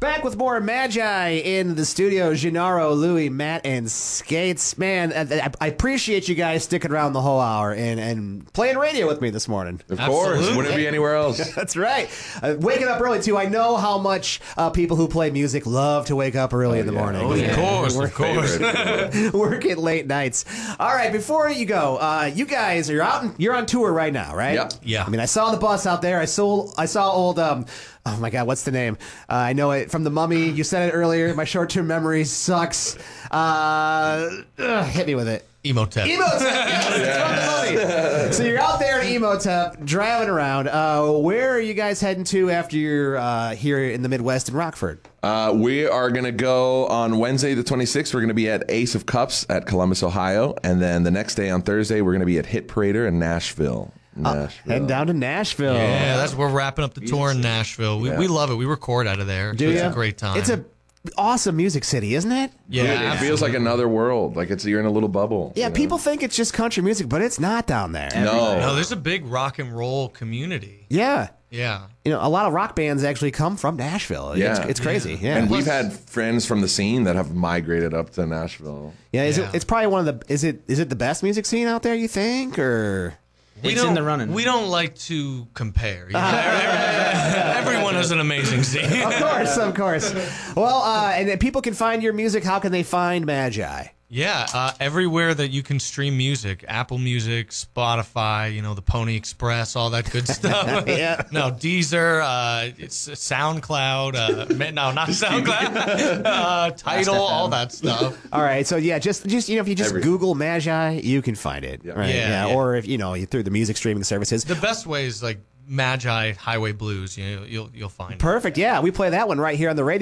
back with more Magi in the studio. Gennaro, Louie, Matt, and Skates. Man, I appreciate you guys sticking around the whole hour and playing radio with me this morning. Of course. Wouldn't be anywhere else. That's right. Waking up early, too. I know how much people who play music love to wake up early in the morning. Oh, of course. Working late nights. All right, before you go, you guys are you're on tour right now, right? Yep. Yeah. I mean, I saw the bus out there. I saw old, oh my God, what's the name? I know it from The Mummy. You said it earlier. My short-term memory sucks. Hit me with it. Emotep. Emotep, yes, from The Mummy. So you're out there in Emotep, driving around. Where are you guys heading to after you're here in the Midwest in Rockford? We are going to go on Wednesday the 26th. We're going to be at Ace of Cups at Columbus, Ohio. And then the next day on Thursday, we're going to be at Hit Parader in Nashville. Heading down to Nashville. Yeah, we're wrapping up the tour in Nashville. We love it. We record out of there. Do It's ya? a great time. It's a awesome music city, isn't it? Yeah, It feels like another world. Like you're in a little bubble. Yeah, you know? people think it's just country music, but it's not down there. No, there's a big rock and roll community. Yeah. Yeah. You know, a lot of rock bands actually come from Nashville. Yeah. It's crazy. Yeah. And we've had friends from the scene that have migrated up to Nashville. Yeah, Yeah. it's probably one of the is it the best music scene out there, you think, or It's in the running. We don't like to compare. You know? Everyone has an amazing scene. Of course. Well, and then people can find your music. How can they find Magi? Yeah, everywhere that you can stream music, Apple Music, Spotify, the Pony Express, all that good stuff. Yeah. No, Deezer, it's SoundCloud. No, not SoundCloud. Tidal, all that stuff. All right, so yeah, just if you just Google Magi, you can find it. Yeah. Right? Yeah. Or if you through the music streaming services. The best way is like Magi Highway Blues. You'll find it. Perfect. Yeah, we play that one right here on the radio.